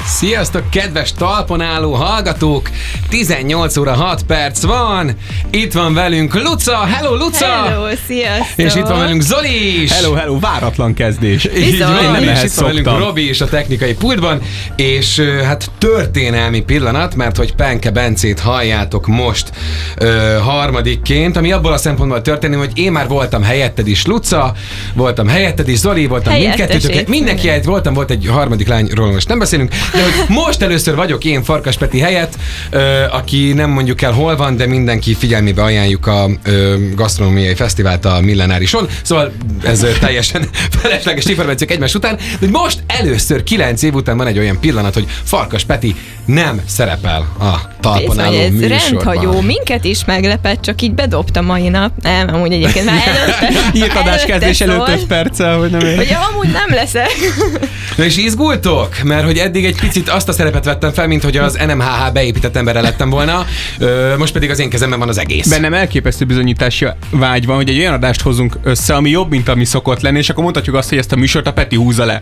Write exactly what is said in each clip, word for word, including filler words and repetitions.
Sziasztok, kedves talpon álló hallgatók! tizennyolc óra hat perc van. Itt van velünk Luca. Hello, Luca! Hello, sziasztok! És itt van velünk Zoli is. Hello, hello, váratlan kezdés. Így van, nem és lehet itt van velünk szoktam. Robi is a technikai pultban, és hát történelmi pillanat, mert hogy Penke Bencét halljátok most ö, harmadikként, ami abból a szempontból történik, hogy én már voltam helyetted is, Luca, voltam helyetted is, Zoli, voltam mindkettőtök, mindenki helyett voltam, volt egy harmadik lányról, most nem beszélünk, de hogy most először vagyok én Farkas Peti helyett, ö, aki nem mondjuk el hol van, de mindenki figyelmébe ajánljuk a ö, gasztronómiai fesztivált a Millenárison, szóval ez ö, teljesen felesleges információk egymás után, de hogy most először kilenc év után van egy olyan pillanat, hogy Farkas Peti nem szerepel a talpon álló ez műsorban. rendhagyó, minket is meglepett, csak így bedobta mai nap. Nem, amúgy egyébként már előtte. Hírt adáskezdés előtt öt perccel, hogy nem ér. Hogy amúgy nem leszek. Na és izgultok? Mert hogy eddig egy picit azt a szerepet vettem fel, mint hogy az en em há há beépített emberre lettem volna, Ö, most pedig az én kezemben van az egész. Bennem elképesztő bizonyítási vágy van, hogy egy olyan adást hozzunk össze, ami jobb, mint ami szokott lenni, és akkor mondhatjuk azt, hogy ezt a műsort a Peti húzza le.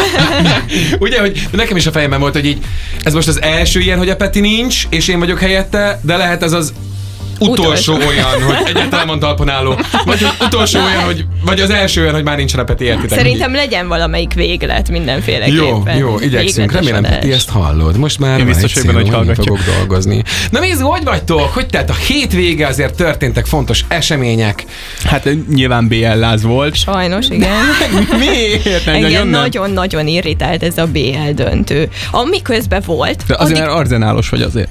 Ugye, hogy nekem is a fejemben volt, hogy így ez most az első ilyen, hogy a Peti nincs, és én vagyok helyette, de lehet ez az utolsó, utolsó olyan, hogy egyáltalán van talpon álló. Vagy hogy utolsó olyan, hogy, vagy az első olyan, hogy már nincs Peti, értitek? Szerintem legyen valamelyik véglet mindenféleképpen. Jó, jó, igyekszünk. Remélem, Peti, ezt hallod. Most már én biztos, hogy hogy hallgatjuk. Fogok dolgozni. Na nézd, hogy vagytok? Hogy tehát a hétvége azért történtek fontos események? Hát nyilván bé el láz volt. Sajnos, igen. Miért? Nem, engem nagyon, nagyon-nagyon irritált ez a bé el döntő. Ami közben volt. de azért addig... arzenálos vagy azért.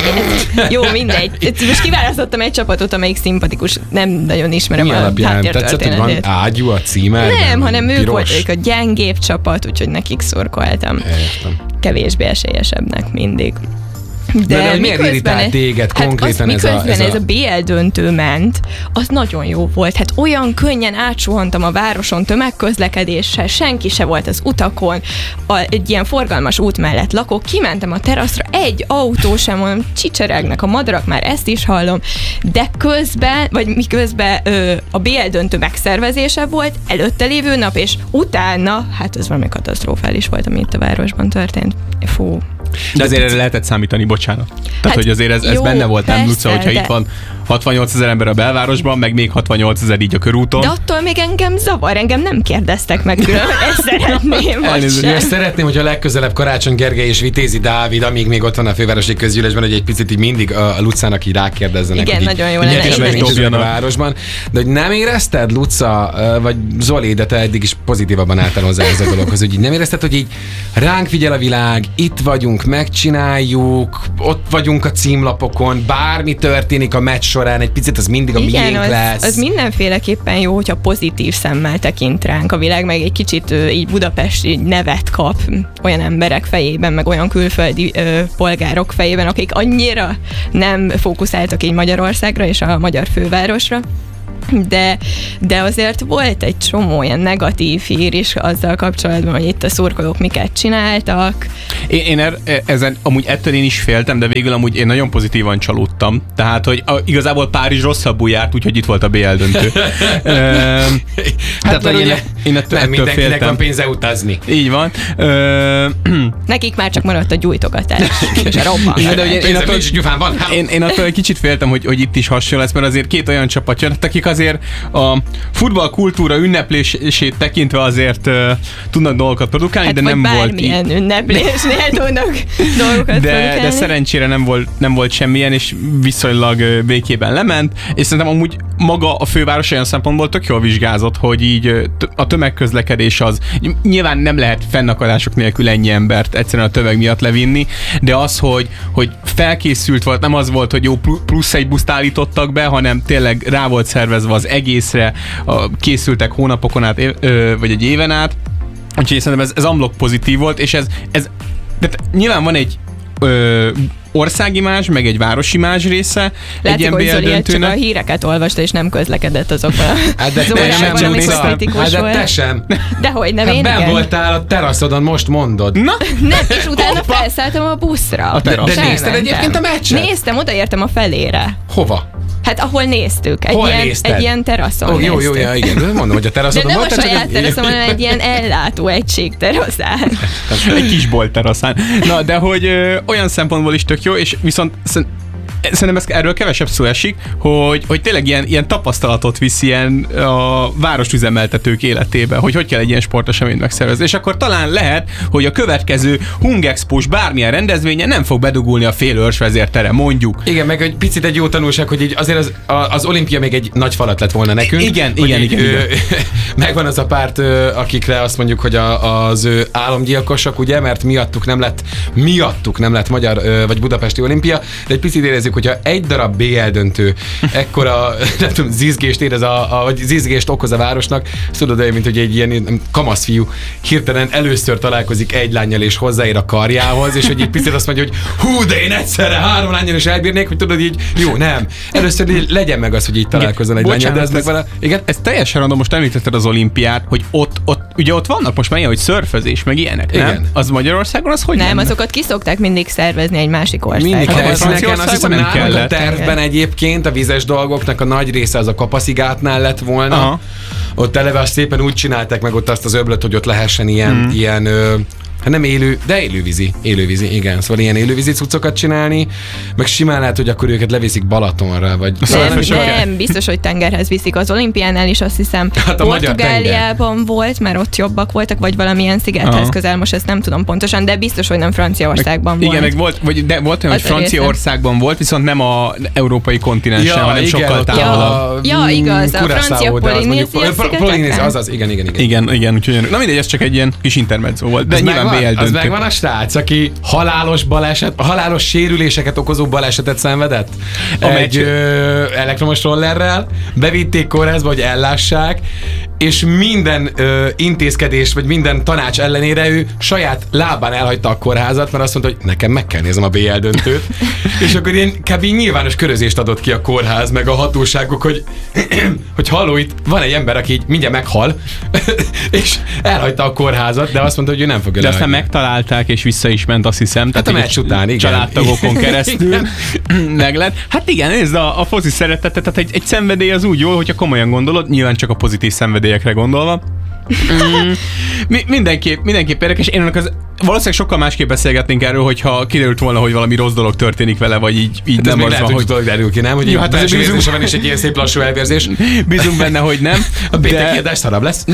Jó, mindegy. Most kiválasztottam egy csapatot, amelyik szimpatikus. Nem nagyon ismerem Mi a alapján? Tetszett, hogy van ágyú a címerben? Nem, hanem ők piros. voltak a gyengébb csapat, úgyhogy nekik szurkoltam. Értem. Kevésbé esélyesebbnek mindig. De, de, de miért irritált téged konkrétan hát az, ez, a, miközben ez a... ez a bé el döntő ment, az nagyon jó volt. Hát olyan könnyen átsuhantam a városon tömegközlekedéssel, senki se volt az utakon, a, egy ilyen forgalmas út mellett lakok, kimentem a teraszra, egy autó sem, mondom, csicseregnek a madarak, már ezt is hallom, de közben, vagy miközben ö, a bé el döntő megszervezése volt, előtte lévő nap, és utána, hát ez valami katasztrofális volt, ami itt a városban történt. Fú. De azért erre lehetett számítani, bocsánat. Tehát, Hát hogy azért ez, ez jó, benne volt, nem persze, Luca, hogyha de... itt van hatvannyolc ezer ember a belvárosban, meg még hatvannyolc ezer így a körúton. De attól még engem zavar, engem nem kérdeztek meg külön, hogy ezt szeretném, vagy Elnézést, sem. ezt szeretném, hogy a legközelebb Karácsony Gergely és Vitézi Dávid, amíg még ott van a fővárosi közgyűlésben, hogy egy picit így mindig a Lucának így rákérdezzenek. Igen, hogy nagyon így, jó hogy lenne, nyerjes innen meg is. nincs a városban. De hogy nem érezted, Luca, vagy Zoli, de te eddig is pozitívabban álltál hozzá ez a dologhoz, hogy így nem érezted, hogy így ránk figyel a világ, itt vagyunk, megcsináljuk, ott vagyunk a címlapokon, bármi történik a meccs során, egy picit az mindig a Igen, miénk az, lesz. az mindenféleképpen jó, hogyha pozitív szemmel tekint ránk a világ, meg egy kicsit ö, így Budapest így nevet kap olyan emberek fejében, meg olyan külföldi ö, polgárok fejében, akik annyira nem fókuszáltak így Magyarországra és a magyar fővárosra. De, de azért volt egy csomó olyan negatív hír is azzal kapcsolatban, hogy itt a szurkolók miket csináltak. Én, én er, ezen amúgy ettől én is féltem, de végül amúgy én nagyon pozitívan csalódtam. Tehát, hogy a, igazából Párizs rosszabbul járt, úgyhogy itt volt a bé el döntő. Hát tehát, mert én, ugye én ettől, nem ettől mindenkinek féltem. van pénze utazni. Így van. Ö, Nekik már csak maradt a gyújtogatás. És a robban. de ugye én, én, attól, nincs, gyufán van. én, én attól egy kicsit féltem, hogy, hogy itt is hasonló lesz, mert azért két olyan csapat jön, akik azért a futballkultúra ünneplését tekintve azért uh, tudnak dolgokat produkálni, Hát de nem volt bármilyen ünneplésnél tudnak dolgokat de, produkálni. de szerencsére nem volt, nem volt semmilyen, és viszonylag uh, békében lement, és szerintem amúgy maga a főváros olyan szempontból tök jól vizsgázott, hogy így uh, a tömegközlekedés az, nyilván nem lehet fennakadások nélkül ennyi embert egyszerűen a tömeg miatt levinni, de az, hogy, hogy felkészült volt, nem az volt, hogy jó plusz egy buszt állítottak be, hanem tényleg rá volt szervezve az egészre, a, készültek hónapokon át, ö, vagy egy éven át, úgyhogy szerintem ez, ez unblock pozitív volt, és ez, ez de nyilván van egy ö, országimázs, meg egy városimázs része. Látszik, egy hogy bé el Zoli csak a döntőnek. híreket olvasta, és nem közlekedett azokban Hát de az te sem órában, amikor néztem. kritikus Hát de volt. te sem. Dehogy nem, Hát én benn igen. voltál a teraszodon, most mondod. Na, Nem, és utána felszálltam a buszra. A De, terasz. de nézted egyébként a meccset? Néztem, odaértem a felére. Hova? Hát ahol néztük, egy, Hol ilyen, nézted? egy ilyen teraszon Ó, jó, jó, néztük. ja, igen. Mondom, hogy a De teraszodon nem a voltál, csak saját egy- teraszon, hanem egy ilyen ellátó egység teraszán. Egy kis bolt teraszán. Na, de hogy ö, olyan szempontból is tök jó, és viszont szen- szerintem ez, erről kevesebb szó esik, hogy, hogy tényleg ilyen, ilyen tapasztalatot visz ilyen a városüzemeltetők életébe, hogy hogy kell egy ilyen sporteseményt megszervezni. És akkor talán lehet, hogy a következő Hungexpós bármilyen rendezvényen nem fog bedugulni a fél őrsvezértere, mondjuk. Igen, meg egy picit egy jó tanulság, hogy így azért az, a- az olimpia még egy nagy falat lett volna nekünk. Igen, hogy igen, így, igen, ö, igen. Megvan az a párt, ö, akikre azt mondjuk, hogy a, az ő álomgyilkosok, ugye, mert miattuk nem lett, miattuk nem lett magyar ö, vagy budapesti olimpia, de egy picit érezzük, hogyha egy darab bé el döntő ekkora, nem tudom, zizgést érez, a, a, vagy zizgést okoz a városnak, ezt tudod olyan, mint hogy egy ilyen nem, kamaszfiú hirtelen először találkozik egy lánnyal és hozzáér a karjához, és hogy egy picit azt mondja, hogy hú, de én egyszerre három lánnyal is elbírnék, hogy tudod így, jó, nem. Először így legyen meg az, hogy így találkozzon egy lánnyal, de ez meg van. Igen? Ez teljesen random, most említetted az olimpiát, hogy ott, ott, ugye ott vannak most már ilyen, hogy szörfözés, meg ilyenek, nem? Igen. Az Magyarországon az hogy Nem, lenne? azokat ki szokták mindig szervezni egy másik országban. Mindig Hát, helyszíneken, azt Franciaországban hiszem, nem nálunk a kellett. tervben egyébként a vizes dolgoknak a nagy része az a Kapaszigátnál lett volna. Aha. Ott eleve azt szépen úgy csinálták meg ott azt az öblöt, hogy ott lehessen ilyen, Mhm. ilyen ö, hát nem élő, de élővízi, élővízi, igen. Szóval ilyen élővízi cuccokat csinálni, meg simán lehet, hogy akkor őket leviszik Balatonra, vagy... Nem, Szörfösöket? nem, biztos, hogy tengerhez viszik. Az olimpiánál is azt hiszem Hát a magyar Portugáliában volt, mert ott jobbak voltak, vagy valamilyen szigethez Aha. közel, most ezt nem tudom pontosan, de biztos, hogy nem Franciaországban Meg, volt. igen, meg volt, vagy de volt olyan, hogy Az a Franciaországban volt, viszont nem a európai kontinensen, hanem sokkal ott távolabb. Ja, igaz, a Curaçao, francia de az mondjuk- Polinézia Pro- szigeteken? Polinézia, azaz, igen, igen, igen. Igen, igen, úgyhogy na mindegy, ez csak egy ilyen kis intermezzo volt, de Az nyilván megvan? bé el Az döntő. megvan a srác, aki halálos baleset, halálos sérüléseket okozó balesetet szenvedett? A Egy meccs- ö, elektromos rollerrel, bevitték kórházba, hogy ellássák, és minden ö, intézkedés, vagy minden tanács ellenére ő saját lábán elhagyta a kórházat, mert azt mondta, hogy nekem meg kell néznem a bé el döntőt. És akkor ilyen kb. Nyilvános körözést adott ki a kórház, meg a hatóságok, hogy, hogy halló, itt van egy ember, aki így mindjárt meghal, és elhagyta a kórházat, de azt mondta, hogy ő nem fogja De aztán lehagyni. megtalálták, és vissza is ment, azt hiszem. Hát a így meccs után, igen. Családtagokon keresztül Igen. meg lett. Hát igen, nézd, a, a foci szeretete, tehát egy, egy szenvedély az úgy jó, hogyha komolyan gondolod, nyilván csak a pozitív szenvedélyekre gondolva. Mm, mi, mindenképp, mindenképp érdekes. Én ennek az, valószínűleg sokkal másképp beszélgetnénk erről, hogyha kiderült volna, hogy valami rossz dolog történik vele, vagy így, így Hát ez nem még az lehet, van, hogy hogy dolog derül ki, nem? Hogy Jó, jó, hát hát azért belső bízunk- érzése van, és egy ilyen szép lassú elvérzés. bízunk benne, hogy nem. A de- péntek kiadás szarabb lesz.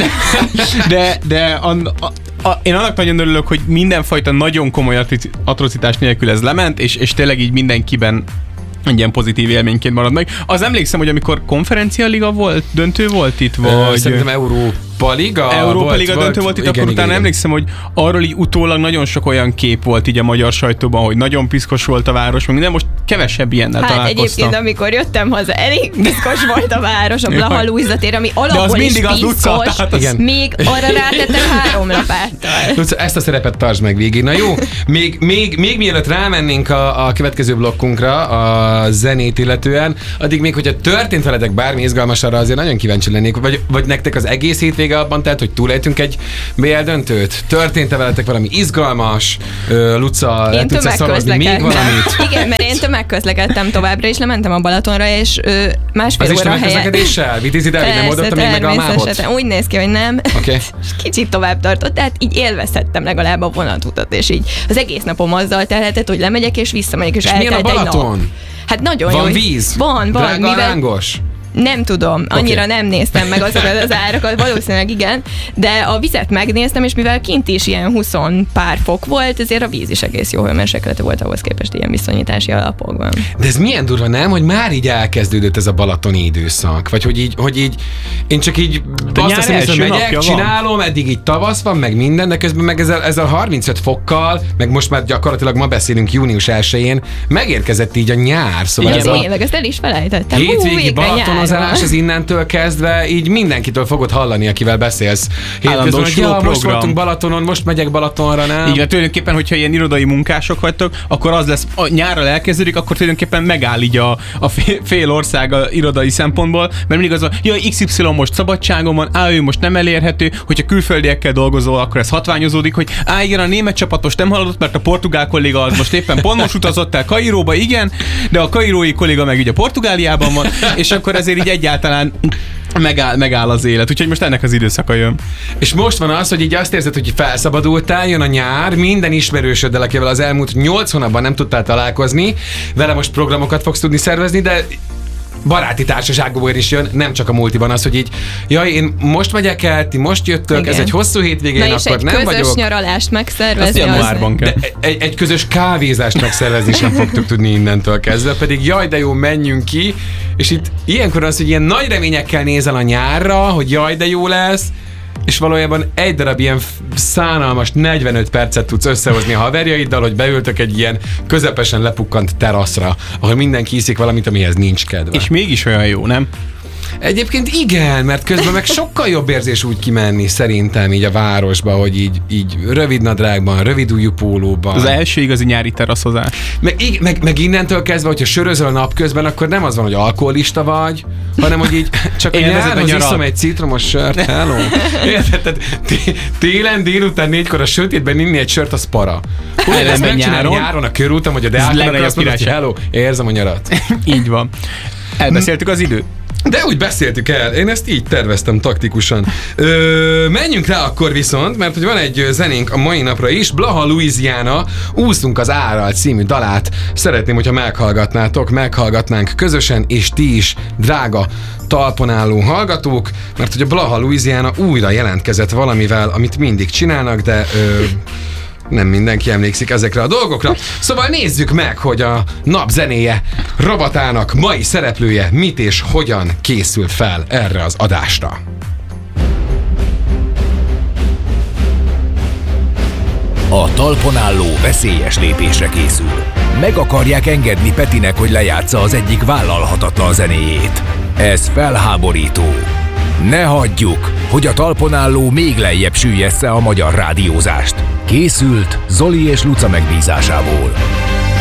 De, de a, a, a, én annak nagyon örülök, hogy mindenfajta nagyon komoly atroci- atrocitás nélkül ez lement, és, és tényleg így mindenkiben egy ilyen pozitív élményként marad meg. Az emlékszem, hogy amikor konferencialiga volt, döntő volt itt, Vagy... vagy... Szerintem Európa Liga Európa volt, Liga döntő volt itt, igen, akkor igen, utána igen. emlékszem, hogy arról így utólag nagyon sok olyan kép volt így a magyar sajtóban, hogy nagyon piszkos volt a város, meg minden, most kevesebb ilyennel Hát találkoztam. egyébként, amikor jöttem haza, elég piszkos volt a város, a Blaha Lujza tér, ami alapból is mindig az utca, piszkos, tehát az- Igen. még arra rátettek három lapáttal. Luca, ezt a szerepet tartsd meg végig. Na jó, még, még, még mielőtt rámennénk a, a következő blokkunkra, a zenét illetően, addig még, hogyha történt veletek bármi izgalmas, arra azért nagyon kíváncsi lennék, vagy, vagy nektek az egész hétvége abban telt, hogy túléltünk egy bé el döntőt? Történt-e veletek valami izgalmas? Ö, Luca, le Én tudsz szavazni még tömegközlekedtem. valamit? Igen, mert én tömegközlekedtem továbbra, és lementem a Balatonra, és ö, másfél Az is óra helyett... tömegközlekedéssel? Vitézi Dávid nem oldottam még meg a mávot? természetesen. Úgy néz ki, hogy nem. Oké. És kicsit tovább tartott, tehát így élvezhettem legalább a vonatutat, és így az egész napom azzal telhetett, hogy lemegyek és visszamegyek, és, És milyen a eltelt egy nap. Balaton? Hát nagyon Van jó. víz? Van, van. Drága a mivel lángos? nem tudom, annyira Oké. nem néztem meg azokat az árakat, valószínűleg igen, de a vizet megnéztem, és mivel kint is ilyen húsz pár fok volt, ezért a víz is egész jó hőmérsékletű volt ahhoz képest ilyen viszonyítási alapokban. De ez milyen durva, nem? Hogy már így elkezdődött ez a balatoni időszak? Vagy hogy így, hogy így én csak így De azt nyár hiszem, első hogy megyek, napja van. csinálom, eddig így tavasz van, meg minden, de közben meg ezzel, ezzel harmincöt fokkal, meg most már gyakorlatilag ma beszélünk június elsején, megérkezett így a nyár. Szóval Igen, ez a tényleg, ezt el is felejtettem. Hú, hétvégi végre Balaton, nyár balatonozás az innentől kezdve így mindenkitől fogod hallani, akivel beszélsz. Hétközben, hogy ja, most voltunk Balatonon, most megyek Balatonra, nem? Így van, tulajdonképpen, hogyha ilyen irodai munkások vagytok, akkor az lesz, a nyárral elkezdődik, akkor tulajdonképpen megáll így a, a fél, fél ország a irodai szempontból, mert mindig az van, jaj, iksz ipszilon most szabadságon van, á, ő most nem elérhető, hogyha külföldiekkel dolgozol, akkor ez hatványozódik, hogy á, igen, a német csapat most nem haladott, mert a portugál kolléga az most éppen pont most utazott el Kairóba, igen, de a kairói kolléga meg ugye Portugáliában van, és akkor ezért így egyáltalán megáll, megáll az élet. Úgyhogy most ennek az időszaka jön. És most van az, hogy így azt érzed, hogy felszabadultál, jön a nyár, minden ismerősöddel, akivel az elmúlt nyolc hónapban nem tudtál találkozni, vele most programokat fogsz tudni szervezni, de baráti társaságból is jön, nem csak a multiban az, hogy így, jaj, én most megyek el, ti most jöttök, igen. Ez egy hosszú hétvégén, akkor nem vagyok. Na és egy közös nyaralást megszervezni. Az de egy, egy közös kávézást megszervezni sem fogtuk tudni innentől kezdve, pedig jaj, de jó, menjünk ki, és itt ilyenkor az, hogy ilyen nagy reményekkel nézel a nyárra, hogy jaj, de jó lesz, és valójában egy darab ilyen szánalmas negyvenöt percet tudsz összehozni a haverjaiddal, hogy beültök egy ilyen közepesen lepukkant teraszra, ahol mindenki iszik valamit, amihez nincs kedve. És mégis olyan jó, nem? Egyébként igen, mert közben meg sokkal jobb érzés úgy kimenni szerintem így a városba, hogy így, így rövid nadrágban, rövid ujjú pólóban. Az első igazi nyári teraszozás. Meg, meg, meg innentől kezdve, hogyha sörözöl a napközben, akkor nem az van, hogy alkoholista vagy, hanem hogy így csak a nyárhoz iszom egy citromos sört, hello. Érted? Télen délután négykor a sötétben inni egy sört, az para. Ezt megcsinálni nyáron a körúton, vagy a deákon, azt mondod, hogy hello, érzem a nyarat. Így van. Elbeszéltük az időt? De úgy beszéltük el, én ezt így terveztem taktikusan. Ö, menjünk rá akkor viszont, mert hogy van egy zenénk a mai napra is, Blaha Louisiana, Úszunk az árral című dalát. Szeretném, hogyha meghallgatnátok, meghallgatnánk közösen, és ti is, drága talpon álló hallgatók, mert hogy a Blaha Louisiana újra jelentkezett valamivel, amit mindig csinálnak, de... Ö, nem mindenki emlékszik ezekre a dolgokra. Szóval nézzük meg, hogy a nap zenéje rovatának mai szereplője mit és hogyan készült fel erre az adásra. A talpon álló veszélyes lépésre készül. Meg akarják engedni Petinek, hogy lejátsza az egyik vállalhatatlan zenéjét. Ez felháborító. Ne hagyjuk, hogy a talpon álló még lejjebb süllyessze a magyar rádiózást. Készült Zoli és Luca megbízásából.